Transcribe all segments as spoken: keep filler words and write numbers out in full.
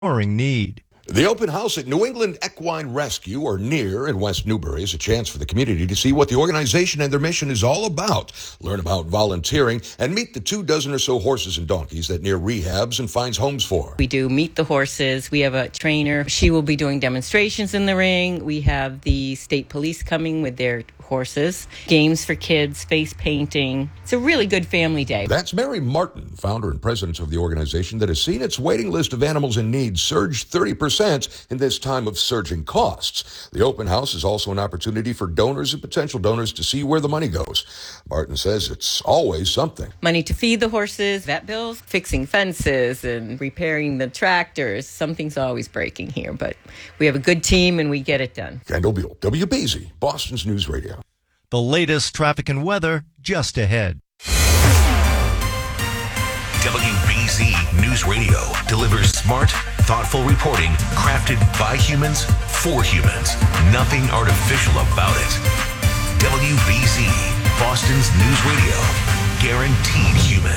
need. The open house at New England Equine Rescue, or NEAR, in West Newbury, is a chance for the community to see what the organization and their mission is all about, learn about volunteering, and meet the two dozen or so horses and donkeys that NEAR rehabs and finds homes for. We do meet the horses. We have a trainer. She will be doing demonstrations in the ring. We have the state police coming with their horses, games for kids, face painting. It's a really good family day. That's Mary Martin, founder and president of the organization that has seen its waiting list of animals in need surge thirty percent in this time of surging costs. The open house is also an opportunity for donors and potential donors to see where the money goes. Martin says it's always something. Money to feed the horses, vet bills, fixing fences, and repairing the tractors. Something's always breaking here, but we have a good team and we get it done. Kendall Buell, W B Z, Boston's News Radio. The latest traffic and weather just ahead. W B Z News Radio delivers smart, thoughtful reporting crafted by humans for humans. Nothing artificial about it. W B Z, Boston's News Radio. Guaranteed human.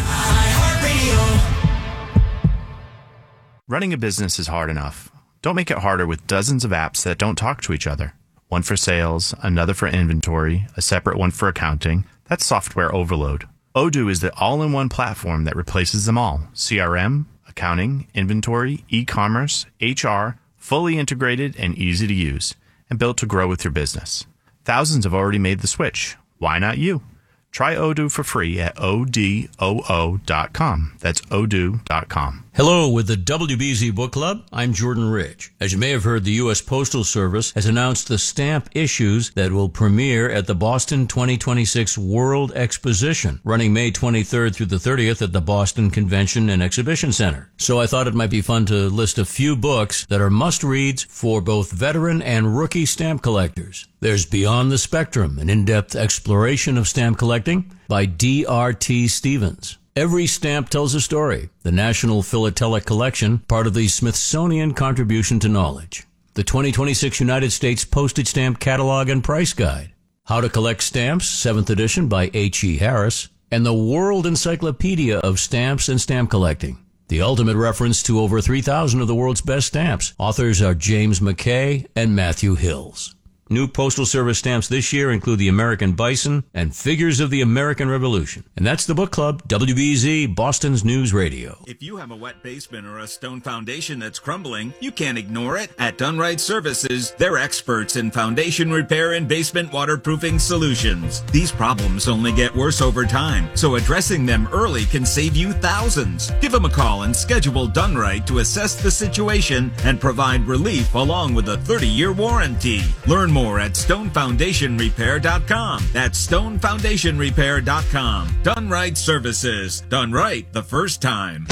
Running a business is hard enough. Don't make it harder with dozens of apps that don't talk to each other. One for sales, another for inventory, a separate one for accounting. That's software overload. Odoo is the all-in-one platform that replaces them all. C R M, accounting, inventory, e-commerce, H R, fully integrated and easy to use, and built to grow with your business. Thousands have already made the switch. Why not you? Try Odoo for free at O D O O dot com. That's odoo dot com. Hello, with the W B Z Book Club, I'm Jordan Ridge. As you may have heard, the U S Postal Service has announced the stamp issues that will premiere at the Boston twenty twenty-six World Exposition, running May twenty-third through the thirtieth at the Boston Convention and Exhibition Center. So I thought it might be fun to list a few books that are must-reads for both veteran and rookie stamp collectors. There's Beyond the Spectrum, an in-depth exploration of stamp collecting by D R T Stevens. Every Stamp Tells a Story, the National Philatelic Collection, part of the Smithsonian Contribution to Knowledge. The twenty twenty-six United States Postage Stamp Catalog and Price Guide. How to Collect Stamps, seventh edition by H E. Harris. And the World Encyclopedia of Stamps and Stamp Collecting, the ultimate reference to over three thousand of the world's best stamps. Authors are James McKay and Matthew Hills. New Postal Service stamps this year include the American Bison and Figures of the American Revolution. And that's the book club, W B Z, Boston's News Radio. If you have a wet basement or a stone foundation that's crumbling, you can't ignore it. At Dunright Services, they're experts in foundation repair and basement waterproofing solutions. These problems only get worse over time, so addressing them early can save you thousands. Give them a call and schedule Dunright to assess the situation and provide relief along with a thirty-year warranty. Learn more at stone foundation repair dot com. That's stone foundation repair dot com. Done right services. Done right the first time.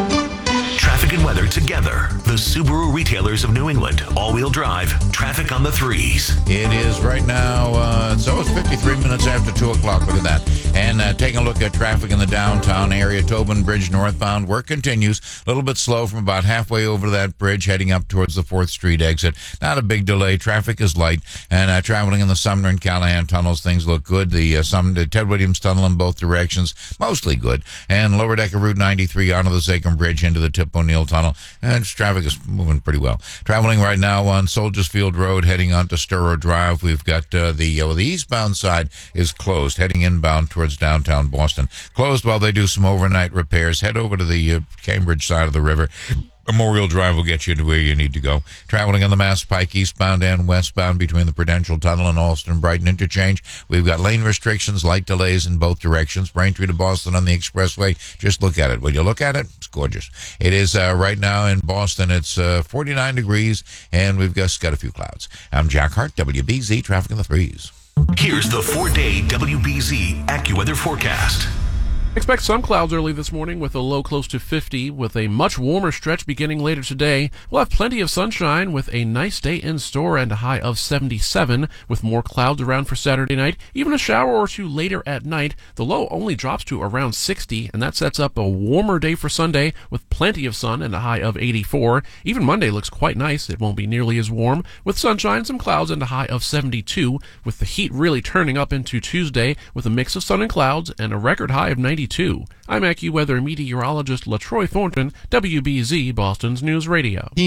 Traffic and weather together. The Subaru retailers of New England. All-wheel drive. Traffic on the threes. It is right now, uh, so it's fifty-three minutes after two o'clock. Look at that. And uh, taking a look at traffic in the downtown area. Tobin Bridge northbound. Work continues. A little bit slow from about halfway over that bridge, heading up towards the fourth Street exit. Not a big delay. Traffic is light. And uh, traveling in the Sumner and Callahan tunnels, things look good. The, uh, some, the Ted Williams Tunnel in both directions, mostly good. And lower deck of Route ninety-three onto the Zachem Bridge into the Tip O'Neill Tunnel, and traffic is moving pretty well. Traveling right now on Soldiers Field Road, heading onto Sturrow Drive. We've got uh, the uh, well, the eastbound side is closed, heading inbound towards downtown Boston. Closed while they do some overnight repairs. Head over to the uh, Cambridge side of the river. Memorial Drive will get you to where you need to go. Traveling on the Mass Pike eastbound and westbound between the Prudential Tunnel and Alston Brighton interchange. We've got lane restrictions, light delays in both directions. Braintree to Boston on the expressway. Just look at it. When you look at it, it's gorgeous. It is uh, right now in Boston. It's uh, forty-nine degrees, and we've just got a few clouds. I'm Jack Hart, W B Z, traffic in the threes. Here's the four-day W B Z AccuWeather forecast. Expect some clouds early this morning with a low close to fifty, with a much warmer stretch beginning later today. We'll have plenty of sunshine with a nice day in store and a high of seventy-seven, with more clouds around for Saturday night. Even a shower or two later at night. The low only drops to around sixty, and that sets up a warmer day for Sunday with plenty of sun and a high of eighty-four. Even Monday looks quite nice. It won't be nearly as warm, with sunshine, some clouds, and a high of seventy-two, with the heat really turning up into Tuesday with a mix of sun and clouds and a record high of ninety. ninety-two. I'm AccuWeather meteorologist LaTroy Thornton, W B Z Boston's News Radio.